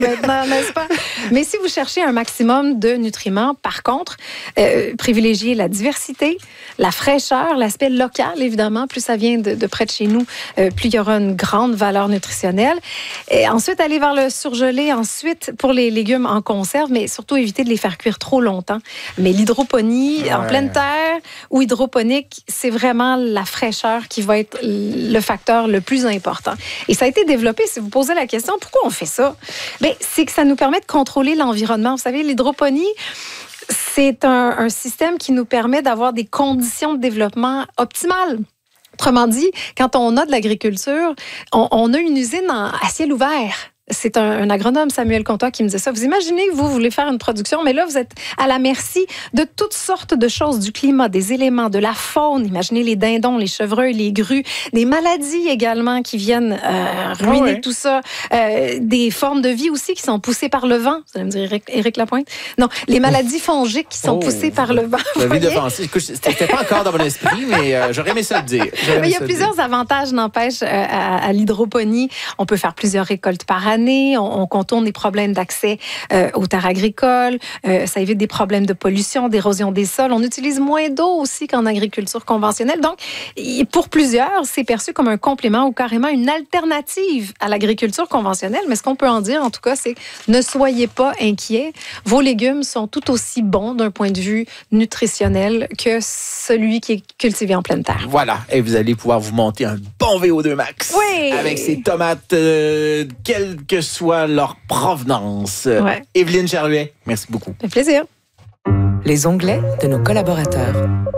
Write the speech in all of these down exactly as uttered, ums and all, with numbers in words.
maintenant, n'est-ce pas? Mais si vous cherchez un maximum de nutriments, par contre, euh, privilégiez la diversité, la fraîcheur, l'aspect local, évidemment. Plus ça vient de, de près de chez nous, euh, plus il y aura une grande valeur nutritionnelle. Et ensuite, aller vers le surgelé. Ensuite, pour les légumes en conserve, mais surtout éviter de les faire cuire trop longtemps. Mais l'hydroponie ouais. en pleine terre ou hydroponique, c'est vraiment la fraîcheur qui va être le facteur le plus important. Et ça a été développé, si vous posez la question, pourquoi on fait ça? Bien, c'est que ça nous permet de contrôler l'environnement. Vous savez, l'hydroponie, c'est un, un système qui nous permet d'avoir des conditions de développement optimales. Autrement dit, quand on a de l'agriculture, on, on a une usine en, à ciel ouvert. C'est un, un agronome, Samuel Comtois, qui me disait ça. Vous imaginez que vous voulez faire une production, mais là, vous êtes à la merci de toutes sortes de choses, du climat, des éléments, de la faune. Imaginez les dindons, les chevreuils, les grues, des maladies également qui viennent euh, ruiner oh ouais. tout ça. Euh, des formes de vie aussi qui sont poussées par le vent. Vous allez me dire, Éric, Éric Lapointe? Non, les maladies fongiques qui sont oh, poussées par le vent. La vie défensive. C'était pas encore dans mon esprit, mais euh, j'aurais aimé ça le dire. Mais il y a plusieurs dire. avantages, n'empêche, euh, à, à l'hydroponie. On peut faire plusieurs récoltes par année. On, on contourne les problèmes d'accès euh, aux terres agricoles. Euh, ça évite des problèmes de pollution, d'érosion des sols. On utilise moins d'eau aussi qu'en agriculture conventionnelle. Donc, pour plusieurs, c'est perçu comme un complément ou carrément une alternative à l'agriculture conventionnelle. Mais ce qu'on peut en dire, en tout cas, c'est ne soyez pas inquiets. Vos légumes sont tout aussi bons d'un point de vue nutritionnel que celui qui est cultivé en pleine terre. Voilà. Et vous allez pouvoir vous monter un bon V O deux max. Oui! Avec ces tomates, euh, quelle que soit leur provenance. Ouais. Évelyne Charluet, merci beaucoup. Ça fait plaisir. Les onglets de nos collaborateurs.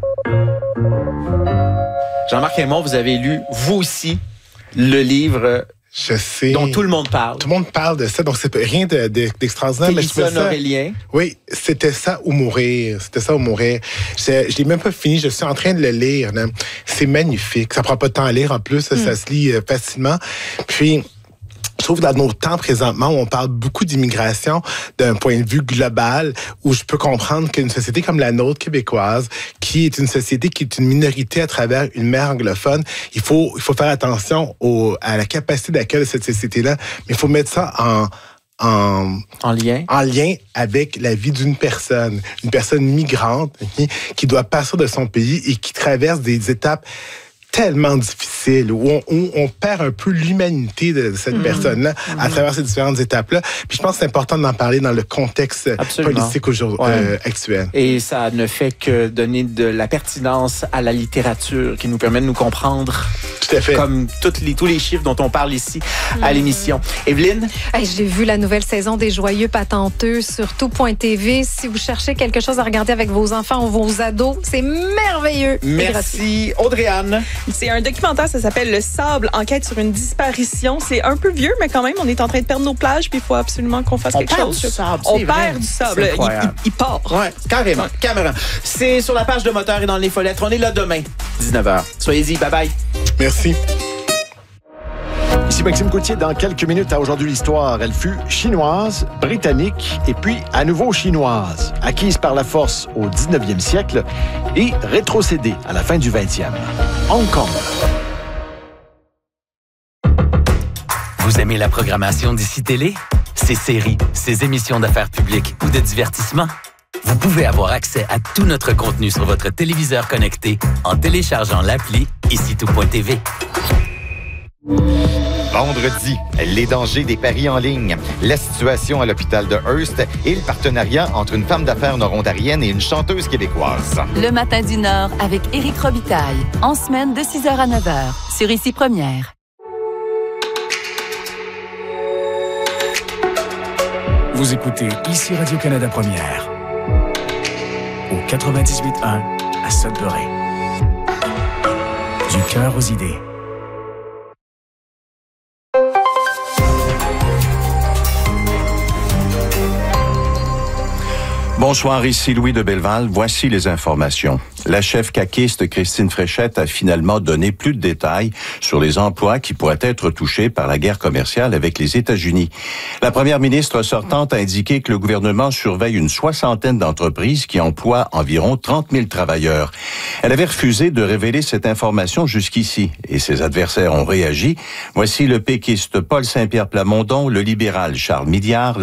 Jean-Marc Raymond, vous avez lu, vous aussi, le livre je sais. dont tout le monde parle. Tout le monde parle de ça, donc c'est rien de, de, d'extraordinaire. Télison Aurélien. Oui, c'était ça ou mourir. C'était ça ou mourir. Je, je l'ai même pas fini, je suis en train de le lire. Là. C'est magnifique. Ça prend pas de temps à lire en plus, mm. ça se lit facilement. Puis, je trouve dans nos temps présentement où on parle beaucoup d'immigration d'un point de vue global, où je peux comprendre qu'une société comme la nôtre québécoise, qui est une société qui est une minorité à travers une mer anglophone, il faut il faut faire attention au, à la capacité d'accueil de cette société-là, mais il faut mettre ça en En, en lien en lien avec la vie d'une personne, une personne migrante qui, qui doit partir de son pays et qui traverse des étapes tellement difficile, où on, où on perd un peu l'humanité de cette mmh. personne-là mmh. à travers ces différentes étapes-là. Puis je pense que c'est important d'en parler dans le contexte Absolument. politique aujourd'hui ouais. euh, actuel. Et ça ne fait que donner de la pertinence à la littérature qui nous permet de nous comprendre. Tout à fait. Comme toutes les, tous les chiffres dont on parle ici mmh. à l'émission. Évelyne? Hey, je l'ai vu, la nouvelle saison des Joyeux Patenteux sur tout point t v. Si vous cherchez quelque chose à regarder avec vos enfants ou vos ados, c'est merveilleux. Merci. Audrey-Anne? C'est un documentaire, ça s'appelle Le Sable, enquête sur une disparition. C'est un peu vieux, mais quand même, on est en train de perdre nos plages, puis il faut absolument qu'on fasse on quelque chose. Du sable, on perd vrai. du sable. Il, il, il part. Oui, carrément, carrément. C'est sur la page de Moteur et dans les follettes. On est là demain, dix-neuf heures. Soyez-y, bye-bye. Merci. Ici Maxime Gauthier, dans quelques minutes à Aujourd'hui l'Histoire. Elle fut chinoise, britannique et puis à nouveau chinoise, acquise par la force au dix-neuvième siècle et rétrocédée à la fin du vingtième. Hong Kong. Vous aimez la programmation d'Ici Télé? Ses séries, ses émissions d'affaires publiques ou de divertissement? Vous pouvez avoir accès à tout notre contenu sur votre téléviseur connecté en téléchargeant l'appli ici tout point t v. Vendredi, les dangers des paris en ligne, la situation à l'hôpital de Hearst et le partenariat entre une femme d'affaires nord-ontarienne et une chanteuse québécoise. Le matin du Nord avec Éric Robitaille, en semaine de six heures à neuf heures, sur Ici Première. Vous écoutez Ici Radio-Canada Première, au quatre-vingt-dix-huit un à Sudbury. Du cœur aux idées. Bonsoir, ici Louis de Belleval. Voici les informations. La chef caquiste Christine Fréchette a finalement donné plus de détails sur les emplois qui pourraient être touchés par la guerre commerciale avec les États-Unis. La première ministre sortante a indiqué que le gouvernement surveille une soixantaine d'entreprises qui emploient environ trente mille travailleurs. Elle avait refusé de révéler cette information jusqu'ici et ses adversaires ont réagi. Voici le péquiste Paul Saint-Pierre Plamondon, le libéral Charles Midiard,